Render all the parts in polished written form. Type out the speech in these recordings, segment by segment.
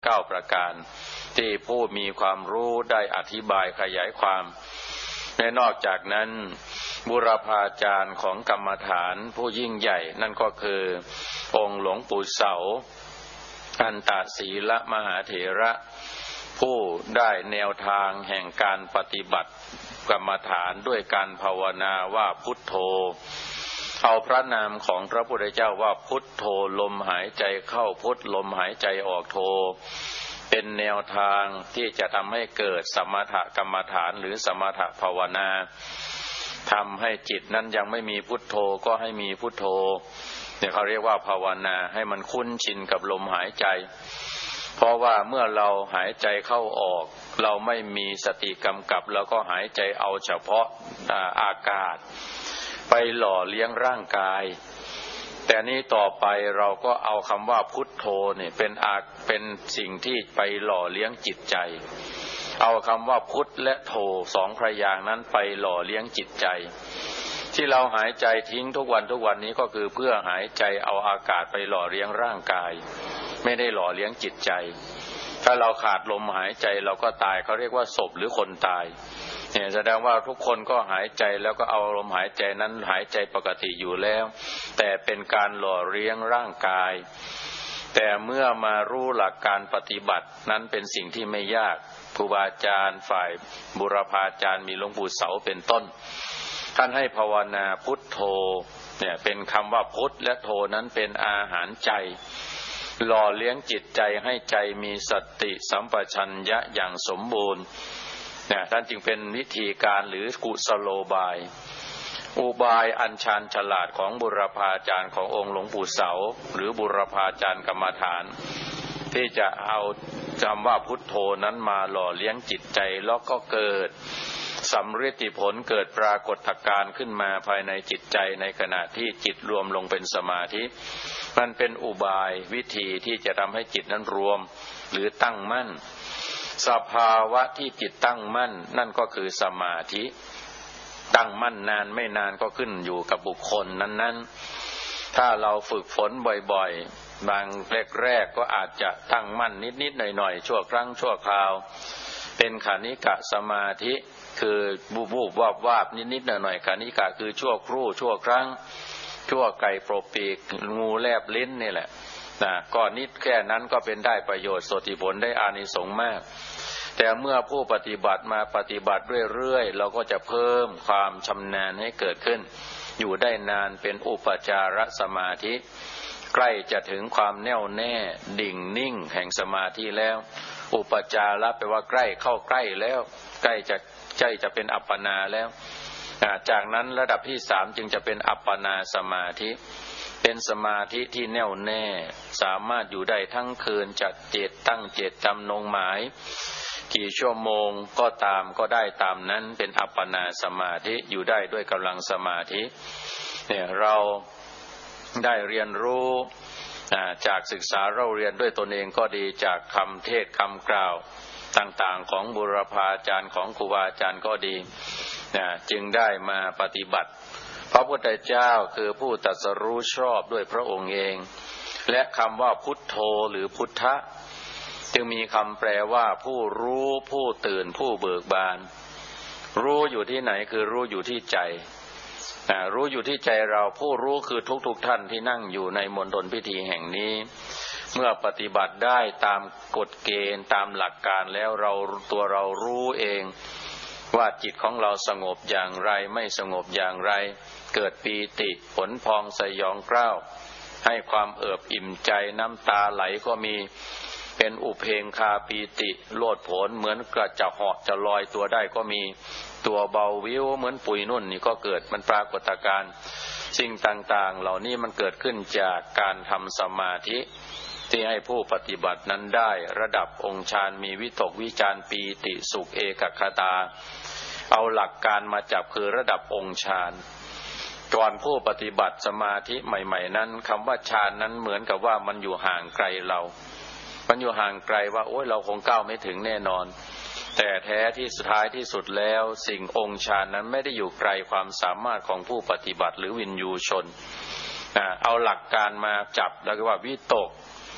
9ประการที่ผู้มีความรู้ได้อธิบายขยายความและนอกจากนั้นบุรพาจารย์ของกรรมฐานผู้ยิ่งใหญ่นั่นก็คือองค์หลวงปู่เสาอันตศีลมหาเถระผู้ได้แนวทางแห่งการปฏิบัติกรรมฐานด้วยการภาวนาว่าพุทโธเอาพระนามของพระพุทธเจ้าว่าพุทโธลมหายใจเข้าพุทลมหายใจออกโธเป็นแนวทางที่จะทำให้เกิดสมถกรรมฐานหรือสมถภาวนาทำให้จิตนั้นยังไม่มีพุทโธก็ให้มีพุทโธเนี่ยเขาเรียกว่าภาวนาให้มันคุ้นชินกับลมหายใจเพราะว่าเมื่อเราหายใจเข้าออกเราไม่มีสติกำกับแล้วก็หายใจเอาเฉพาะอากาศไปหล่อเลี้ยงร่างกายแต่นี้ต่อไปเราก็เอาคำว่าพุทโธเนี่ยเป็นสิ่งที่ไปหล่อเลี้ยงจิตใจเอาคำว่าพุทและโธสองพยางค์นั้นไปหล่อเลี้ยงจิตใจที่เราหายใจทิ้งทุกวันนี้ก็คือเพื่อหายใจเอาอากาศไปหล่อเลี้ยงร่างกายไม่ได้หล่อเลี้ยงจิตใจถ้าเราขาดลมหายใจเราก็ตายเขาเรียกว่าศพหรือคนตายเนี่ยแสดงว่าทุกคนก็หายใจแล้วก็เอาลมหายใจนั้นหายใจปกติอยู่แล้วแต่เป็นการหล่อเลี้ยงร่างกายแต่เมื่อมารู้หลักการปฏิบัตินั้นเป็นสิ่งที่ไม่ยากครูบาอาจารย์ฝ่ายบุรพาจารย์มีหลวงปู่เสาเป็นต้นท่านให้ภาวนาพุทโธเนี่ยเป็นคำว่าพุทและโธนั้นเป็นอาหารใจหล่อเลี้ยงจิตใจให้ใจมีสติสัมปชัญญะอย่างสมบูรณ์เนี่ยท่านจึงเป็นวิธีการหรือกุศโลบายอุบายอัญชานฉลาดของบุรพาจารย์ขององค์หลวงปู่เสาหรือบุรพาจารย์กรรมฐานที่จะเอาคำว่าพุทโธนั้นมาหล่อเลี้ยงจิตใจแล้วก็เกิดสำฤทธิผลเกิดปรากฏการณ์ขึ้นมาภายในจิตใจในขณะที่จิตรวมลงเป็นสมาธิมันเป็นอุบายวิธีที่จะทำให้จิตนั้นรวมหรือตั้งมั่นสภาวะที่จิตตั้งมั่นนั่นก็คือสมาธิตั้งมั่นนานไม่นานก็ขึ้นอยู่กับบุคคลนั้นๆถ้าเราฝึกฝนบ่อยๆบางแรกๆก็อาจจะตั้งมั่นนิดๆหน่อยๆชั่วครั้งชั่วคราวเป็นคณิกะสมาธิคือบูบวาบนิดๆหน่อยๆคณิกะคือชั่วครู่ชั่วครั้งชั่วไก่โปรปีกงูแลบลิ้นนี่แหละก็นิดแค่นั้นก็เป็นได้ประโยชน์โสติผลได้อานิสงส์มากแต่เมื่อผู้ปฏิบัติมาปฏิบัติเรื่อยๆเราก็จะเพิ่มความชำนาญให้เกิดขึ้นอยู่ได้นานเป็นอุปจารสมาธิใกล้จะถึงความแน่วแน่ดิ่งนิ่งแห่งสมาธิแล้วอุปจารแปลว่าใกล้เข้าใกล้แล้วใกล้จะเป็นอัปปนาแล้วจากนั้นระดับที่3จึงจะเป็นอัปปนาสมาธิเป็นสมาธิที่แน่วแน่สามารถอยู่ได้ทั้งคืนจัดเจตตั้งเจตจำนงหมายกี่ชั่วโมงก็ตามก็ได้ตามนั้นเป็นอัปปนาสมาธิอยู่ได้ด้วยกำลังสมาธิเนี่ยเราได้เรียนรู้จากศึกษาเราเรียนด้วยตนเองก็ดีจากคำเทศคำกล่าวต่างๆของบุรพาจารย์ของครูบาอาจารย์ก็ดีจึงได้มาปฏิบัติพระพุทธเจ้าคือผู้ตรัสรู้ชอบด้วยพระองค์เองและคำว่าพุทโธหรือพุทธะจึงมีคำแปลว่าผู้รู้ผู้ตื่นผู้เบิกบานรู้อยู่ที่ไหนคือรู้อยู่ที่ใจรู้อยู่ที่ใจเราผู้รู้คือทุกท่านที่นั่งอยู่ในมณฑลพิธีแห่งนี้เมื่อปฏิบัติได้ตามกฎเกณฑ์ตามหลักการแล้วตัวเรารู้เองว่าจิตของเราสงบอย่างไรไม่สงบอย่างไรเกิดปีติผลพองสยองเกล้าให้ความเอิบอิ่มใจน้ำตาไหลก็มีเป็นอุเพงคาปีติโลดโผนเหมือนกระจะเหาะจะลอยตัวได้ก็มีตัวเบาวิวเหมือนปุยนุ่นนี่ก็เกิดมันปรากฏการณ์สิ่งต่างๆเหล่านี้มันเกิดขึ้นจากการทำสมาธิที่ให้ผู้ปฏิบัตินั้นได้ระดับองค์ฌานมีวิตกวิจารปีติสุขเอกคตาเอาหลักการมาจับคือระดับองค์ฌานก่อนผู้ปฏิบัติสมาธิใหม่ๆนั้นคำว่าฌานนั้นเหมือนกับว่ามันอยู่ห่างไกลมันอยู่ห่างไกลว่าโอ๊ยเราคงก้าวไม่ถึงแน่นอนแต่แท้ที่สุดท้ายที่สุดแล้วสิ่งองค์ฌานนั้นไม่ได้อยู่ไกลความสามารถของผู้ปฏิบัติหรือวินยูชนเอาหลักการมาจับแล้วก็ว่าวิตก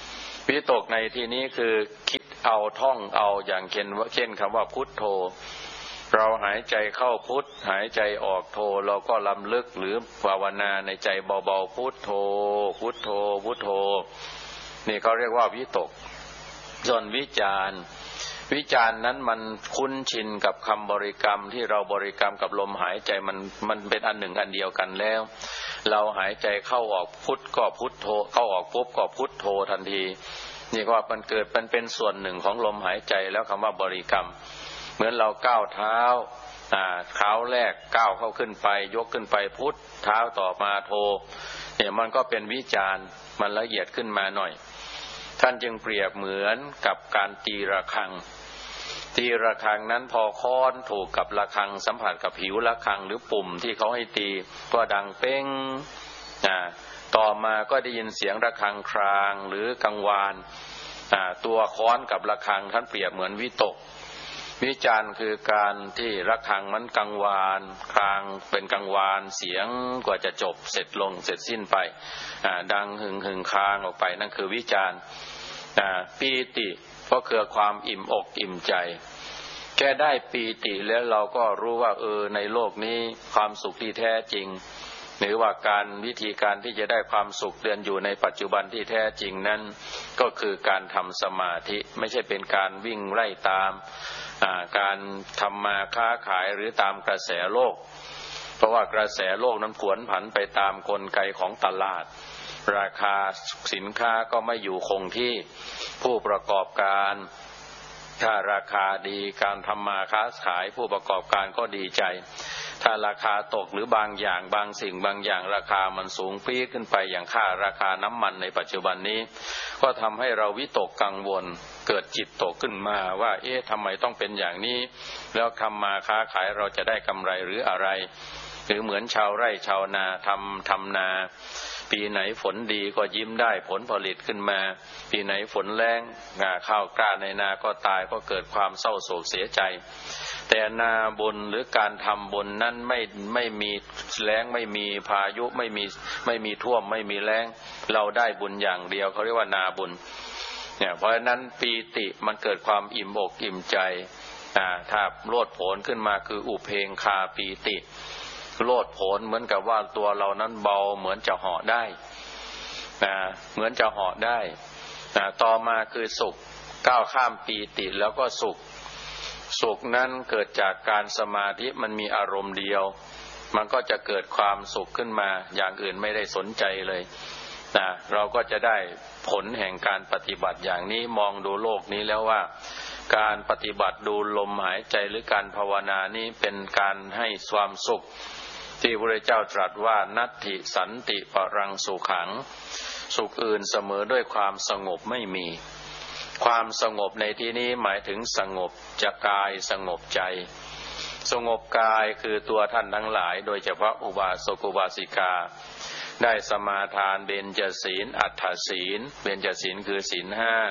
วิตกในที่นี้คือคิดเอาท่องเอาอย่างเช่นคำว่าพุทโธเราหายใจเข้าพุทหายใจออกโธเราก็ลำลึกหรือภาวนาในใจเบาๆพุทโธพุทโธพุทโธนี่เขาเรียกว่าวิตกส่วนวิจารนั้นมันคุ้นชินกับคำบริกรรมที่เราบริกรรมกับลมหายใจมันเป็นอันหนึ่งอันเดียวกันแล้วเราหายใจเข้าออกพุทก็พุทโธเข้าออกปุ๊บก็พุทโธทันทีนี่ก็มันเกิดเป็นส่วนหนึ่งของลมหายใจแล้วคำว่าบริกรรมเหมือนเราก้าวเท้าเท้าแรกก้าวเข้าขึ้นไปยกขึ้นไปพุทเท้าต่อมาโธเนี่ยมันก็เป็นวิจารมันละเอียดขึ้นมาหน่อยท่านจึงเปรียบเหมือนกับการตีระฆังนั้นพอค้อนถูกกับระฆังสัมผัสกับผิวระฆังหรือปุ่มที่เขาให้ตีก็ดังเป้งต่อมาก็ได้ยินเสียงระฆังครางหรือกังวานตัวค้อนกับระฆังท่านเปรียบเหมือนวิตกวิจารคือการที่ระฆังมันกังวานครางเป็นกังวานเสียงกว่าจะจบเสร็จสิ้นไปดังหึงครางออกไปนั่นคือวิจารปีติก็คือความอิ่มอกอิ่มใจแค่ได้ปีติแล้วเราก็รู้ว่าในโลกนี้ความสุขที่แท้จริงหรือว่าวิธีการที่จะได้ความสุขเดือนอยู่ในปัจจุบันที่แท้จริงนั้นก็คือการทำสมาธิไม่ใช่เป็นการวิ่งไล่ตามการทำมาค้าขายหรือตามกระแสโลกเพราะว่ากระแสโลกนั้นผวนผันไปตามกลไกของตลาดราคาสินค้าก็ไม่อยู่คงที่ผู้ประกอบการถ้าราคาดีการทำมาค้าขายผู้ประกอบการก็ดีใจถ้าราคาตกหรือบางอย่างบางสิ่งบางอย่างราคามันสูงปี๊ดขึ้นไปอย่างค่าราคาน้ำมันในปัจจุบันนี้ก็ทำให้เราวิตกกังวลเกิดจิตตกขึ้นมาว่าทำไมต้องเป็นอย่างนี้แล้วทำมาค้าขายเราจะได้กำไรหรืออะไรหรือเหมือนชาวไร่ชาวนาทำนาปีไหนฝนดีก็ยิ้มได้ผลผลิตขึ้นมาปีไหนฝนแล้งข้าวกล้าในนาก็ตายก็เกิดความเศร้าโศกเสียใจแต่นาบุญหรือการทำบุญนั้นไม่มีแล้งไม่มีพายุไม่มีท่วมไม่มีแล้งเราได้บุญอย่างเดียวเขาเรียกว่านาบุญเนี่ยเพราะฉะนั้นปีติมันเกิดความอิ่มอกอิ่มใจถ้าโลดโผนขึ้นมาคืออุเพงคาปีติโลดโผนเหมือนกับว่าตัวเรานั้นเบาเหมือนจะเหาะได้เหมือนจะเหาะได้ต่อมาคือสุขก้าวข้ามปีติแล้วก็สุขนั้นเกิดจากการสมาธิมันมีอารมณ์เดียวมันก็จะเกิดความสุขขึ้นมาอย่างอื่นไม่ได้สนใจเลยเราก็จะได้ผลแห่งการปฏิบัติอย่างนี้มองดูโลกนี้แล้วว่าการปฏิบัติดูลมหายใจหรือการภาวนานี้เป็นการให้ความสุขที่พระพุทธเจ้าตรัสว่านัตถิสันติปรังสุขังสุขอื่นเสมอด้วยความสงบไม่มีความสงบในที่นี้หมายถึงสงบจะกายสงบใจสงบกายคือตัวท่านทั้งหลายโดยเฉพาะอุบาสกอุบาสิกาได้สมาทานเบญจศีลอัฏฐศีลเบญจศีลคือศีล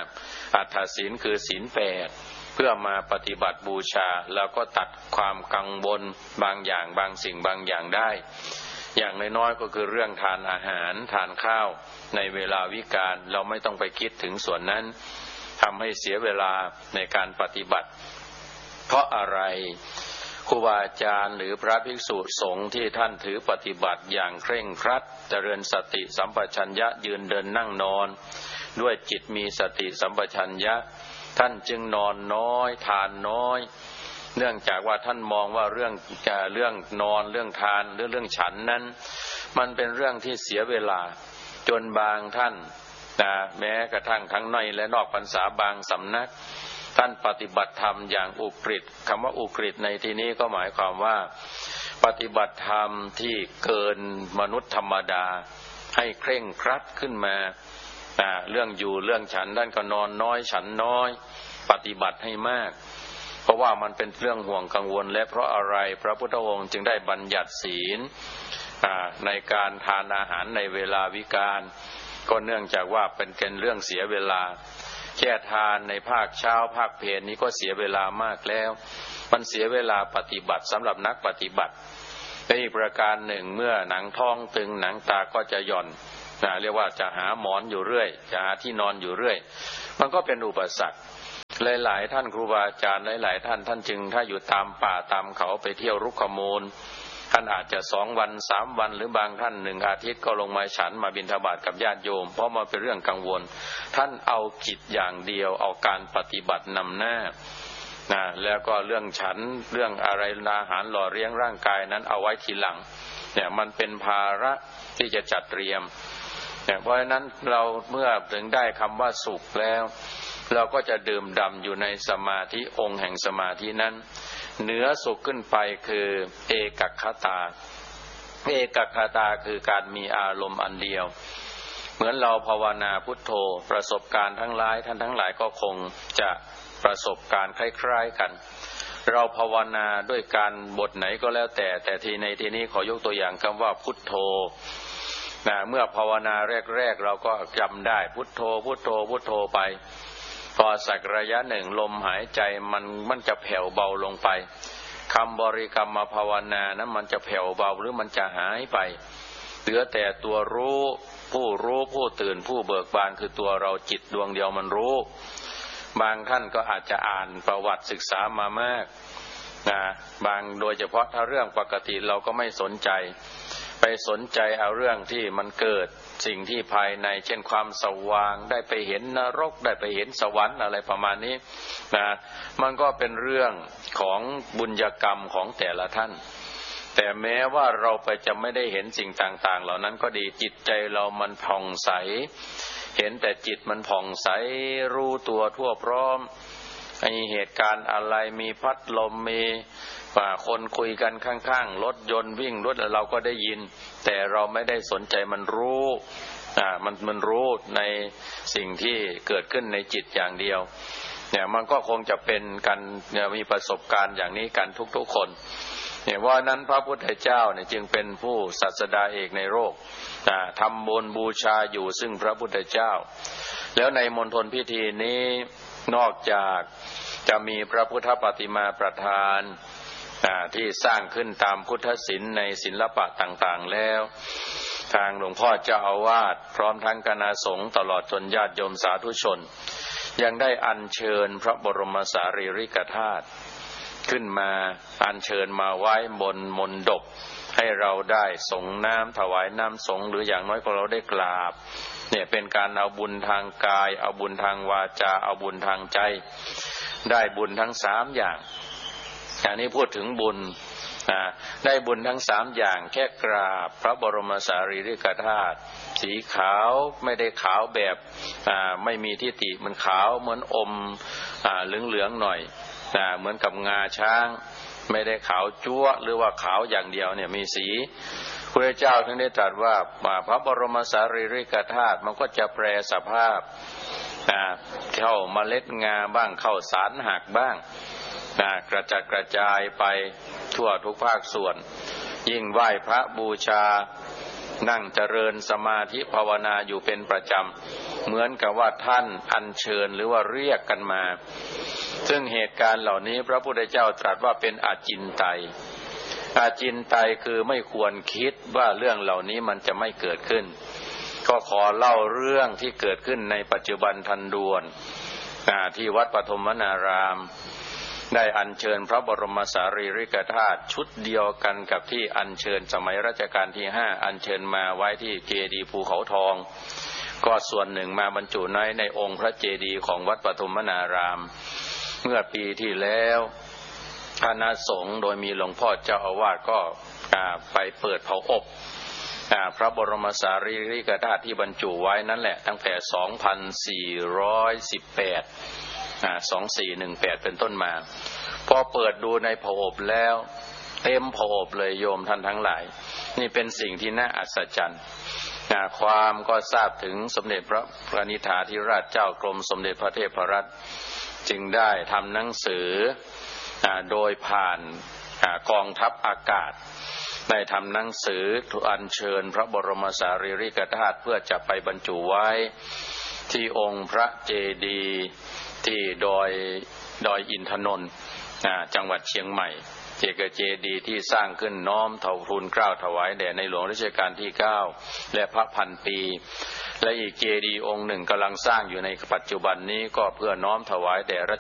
5อัฏฐศีลคือศีล8เพื่อมาปฏิบัติบูชาแล้วก็ตัดความกังวลบางอย่างบางสิ่งบางอย่างได้อย่างน้อยๆก็คือเรื่องทานอาหารทานข้าวในเวลาวิกาลเราไม่ต้องไปคิดถึงส่วนนั้นทำให้เสียเวลาในการปฏิบัติเพราะอะไรครูบาอาจารย์หรือพระภิกษุสงฆ์ที่ท่านถือปฏิบัติอย่างเคร่งครัดเจริญสติสัมปชัญญะยืนเดินนั่งนอนด้วยจิตมีสติสัมปชัญญะท่านจึงนอนน้อยทานน้อยเนื่องจากว่าท่านมองว่าเรื่องนอนเรื่องทานหรือเรื่องฉันนั้นมันเป็นเรื่องที่เสียเวลาจนบางท่านแม้กระทั่งทั้งในและนอกพรรษาบางสำนักท่านปฏิบัติธรรมอย่างอุกฤษคำว่าอุกฤษในที่นี้ก็หมายความว่าปฏิบัติธรรมที่เกินมนุษย์ธรรมดาให้เคร่งครัดขึ้นมาเรื่องอยู่เรื่องฉันท่านก็นอนน้อยฉันน้อยปฏิบัติให้มากเพราะว่ามันเป็นเรื่องห่วงกังวลและเพราะอะไรพระพุทธองค์จึงได้บัญญัติศีลในการทานอาหารในเวลาวิกาลก็เนื่องจากว่าเป็นเรื่องเสียเวลาแค่ทานในภาคเช้าภาคเพลนี้ก็เสียเวลามากแล้วมันเสียเวลาปฏิบัติสำหรับนักปฏิบัติในอีกประการหนึ่งเมื่อหนังท้องตึงหนังตาก็จะหย่อนเรียกว่าจะหาหมอนอยู่เรื่อยจะหาที่นอนอยู่เรื่อยมันก็เป็นอุปสรรคหลายๆท่านครูบาอาจารย์หลายๆท่านจึงถ้าอยู่ตามป่าตามเขาไปเที่ยวรุกขมูลท่านอาจจะ2 วัน3 วันหรือบางท่าน1 อาทิตย์ก็ลงมาฉันมาบิณฑบาตกับญาติโยมเพราะมันเป็นเรื่องกังวลท่านเอาจิตอย่างเดียวเอาการปฏิบัตินำหน้าแล้วก็เรื่องฉันเรื่องอะไรอาหารหล่อเลี้ยงร่างกายนั้นเอาไว้ทีหลังเนี่ยมันเป็นภาระที่จะจัดเตรียมเพราะฉะนั้นเราเมื่อถึงได้คำว่าสุขแล้วเราก็จะดื่มด่ำอยู่ในสมาธิองค์แห่งสมาธินั้นเหนือสุขขึ้นไปคือเอกคตาเอกคตาคือการมีอารมณ์อันเดียวเหมือนเราภาวนาพุทโธประสบการณ์ทั้งหลายท่านทั้งหลายก็คงจะประสบการณ์คล้ายๆกันเราภาวนาด้วยการบทไหนก็แล้วแต่ทีในที่นี้ขอยกตัวอย่างคำว่าพุทโธเมื่อภาวนาแรกๆเราก็จำได้พุทโธพุทโธพุทโธไปพอสักระยะหนึ่งลมหายใจมันจะแผ่วเบาลงไปคำบริกรรมภาวนานั้นมันจะแผ่วเบาหรือมันจะหายไปเหลือแต่ตัวรู้ผู้ตื่นผู้เบิกบานคือตัวเราจิตดวงเดียวมันรู้บางท่านก็อาจจะอ่านประวัติศึกษามามากบางโดยเฉพาะถ้าเรื่องปกติเราก็ไม่สนใจไปสนใจเอาเรื่องที่มันเกิดสิ่งที่ภายในเช่นความสว่างได้ไปเห็นนรกได้ไปเห็นสวรรค์อะไรประมาณนี้มันก็เป็นเรื่องของบุญกรรมของแต่ละท่านแต่แม้ว่าเราไปจะไม่ได้เห็นสิ่งต่างๆเหล่านั้นก็ดีจิตใจเรามันผ่องใสเห็นแต่จิตมันผ่องใสรู้ตัวทั่วพร้อมมีเหตุการณ์อะไรมีพัดลมมีคนคุยกันข้างๆรถยนต์วิ่งรถเราก็ได้ยินแต่เราไม่ได้สนใจมันรู้มันรู้ในสิ่งที่เกิดขึ้นในจิตอย่างเดียวเนี่ยมันก็คงจะเป็นกันมีประสบการณ์อย่างนี้กันทุกๆคนเนี่ยว่านั้นพระพุทธเจ้าเนี่ยจึงเป็นผู้ศาสดาเอกในโลกทำบุญบูชาอยู่ซึ่งพระพุทธเจ้าแล้วในมณฑลพิธีนี้นอกจากจะมีพระพุทธปฏิมาประธานที่สร้างขึ้นตามพุทธศิลป์ในศิลปะต่างๆแล้วทางหลวงพ่อเจ้าอาวาสพร้อมทั้งคณะสงฆ์ตลอดจนญาติโยมสาธุชนยังได้อัญเชิญพระบรมสารีริกธาตุขึ้นมาอัญเชิญมาไว้บนมณฑปให้เราได้ส่งน้ำถวายน้ำสงฆ์หรืออย่างน้อยก็เราได้กราบเนี่ยเป็นการเอาบุญทางกายเอาบุญทางวาจาเอาบุญทางใจได้บุญทั้ง3อย่างอันนี้พูดถึงบุญได้บุญทั้ง3อย่างแค่กราบพระบรมสารีริกธาตุสีขาวไม่ได้ขาวแบบไม่มีทิฏฐิมันขาวเหมือนอมเหลืองๆหน่อยเหมือนกับงาช้างไม่ได้ขาวจั๊วหรือว่าขาวอย่างเดียวเนี่ยมีสีพระเจ้าท่านได้ตรัสว่าพระบรมสารีริกธาตุมันก็จะแปรสภาพเข้าเมล็ดงาบ้างเข้าสารหักบ้างกระจัดกระจายไปทั่วทุกภาคส่วนยิ่งไหว้พระบูชานั่งเจริญสมาธิภาวนาอยู่เป็นประจำเหมือนกับว่าท่านอัญเชิญหรือว่าเรียกกันมาซึ่งเหตุการณ์เหล่านี้พระพุทธเจ้าตรัสว่าเป็นอาจินไตยอาจินไตยคือไม่ควรคิดว่าเรื่องเหล่านี้มันจะไม่เกิดขึ้นก็ขอเล่าเรื่องที่เกิดขึ้นในปัจจุบันทันด่วนที่วัดปฐมวนารามได้อัญเชิญพระบรมสารีริกธาตุชุดเดียวกันกับที่อัญเชิญสมัยรัชกาลที่5อัญเชิญมาไว้ที่เจดีย์ภูเขาทองก็ส่วนหนึ่งมาบรรจุในองค์พระเจดีย์ของวัดปฐมวนารามเมื่อปีที่แล้วคณะสงฆ์โดยมีหลวงพ่อเจ้าอาวาสก็ไปเปิดเผาอบพระบรมสารีริกธาตุที่บรรจุไว้นั่นแหละตั้งแต่2418เป็นต้นมาพอเปิดดูในเผาอบแล้วเต็มเผาอบเลยโยมท่านทั้งหลายนี่เป็นสิ่งที่น่าอัศจรรย์ความก็ทราบถึงสมเด็จพระนิธิธิราชเจ้ากรมสมเด็จพระเทพรัตน์จึงได้ทำหนังสือโดยผ่านกองทัพอากาศได้ทำหนังสืออัญเชิญพระบรมสารีริกธาตุเพื่อจะไปบรรจุไว้ที่องค์พระเจดีย์ที่ดอยอินทนนท์จังหวัดเชียงใหม่เจดีย์ที่สร้างขึ้นน้อมทูลเกล้าถวายแด่ในหลวงรัชกาลที่9และพระพันปีและอีกเจดีย์องค์หนึ่งกำลังสร้างอยู่ในปัจจุบันนี้ก็เพื่อน้อมถวายแด่